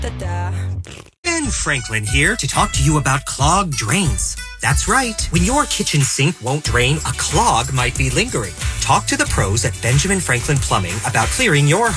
Ben Franklin here to talk to you about clogged drains. That's right. When your kitchen sink won't drain, a clog might be lingering. Talk to the pros at Benjamin Franklin Plumbing about clearing your